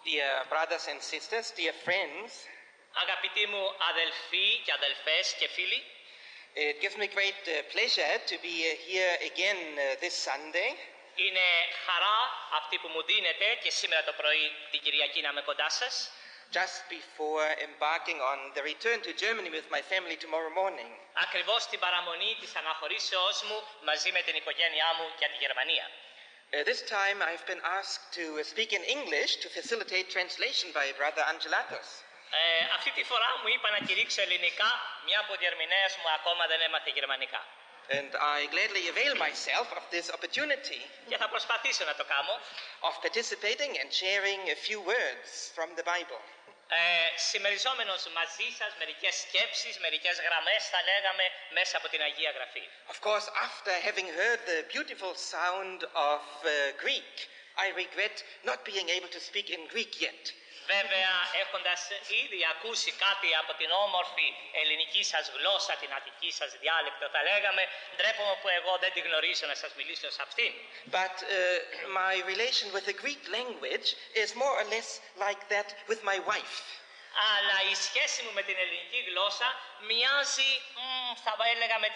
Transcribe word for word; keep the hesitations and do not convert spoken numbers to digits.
Dear brothers and sisters, dear friends, Αγαπητοί μου αδελφοί και αδελφές και φίλοι, it gives me great uh, pleasure to be uh, here again uh, this Sunday. είναι χαρά αυτή που μου δίνετε και σήμερα το πρωί την Κυριακή να είμαι κοντά σας. Just before embarking on the return to Germany with my family tomorrow morning. Ακριβώς την παραμονή της αναχωρήσεώς μου μαζί με την οικογένειά μου για τη Γερμανία. Uh, this time I've been asked to uh, speak in English to facilitate translation by Brother Angelatos. Ε, αυτή τη φορά μου είπα να κηρύξω ελληνικά, μια από διερμηνέας μου ακόμα δεν έμαθε γερμανικά. And I gladly avail myself of this opportunity Και θα προσπαθήσω να το κάνω. of participating and sharing a few words from the Bible. Ε, συμμεριζόμενος μαζί σας μερικές σκέψεις, μερικές γραμμές θα λέγαμε μέσα από την Αγία Γραφή. Of course, after having heard the beautiful sound of uh, Greek, I regret not being able to speak in Greek yet. Βέβαια, έχοντας ήδη ακούσει κάτι από την όμορφη ελληνική σας γλώσσα, την αττική σας διάλεκτο θα λέγαμε, ντρέπομαι που εγώ δεν τη γνωρίζω να σας μιλήσω σε αυτήν. But uh, my relation with the Greek language is more or less like that with my wife. Αλλά η σχέση μου με την ελληνική γλώσσα μοιάζει, μ, θα έλεγα, με